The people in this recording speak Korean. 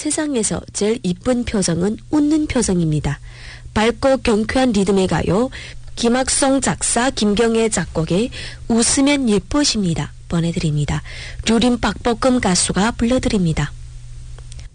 세상에서 제일 이쁜 표정은 웃는 표정입니다. 밝고 경쾌한 리듬의 가요, 김학송 작사, 김경애 작곡의 웃으면 예쁘십니다. 보내드립니다. 류림 박볶음 가수가 불러드립니다.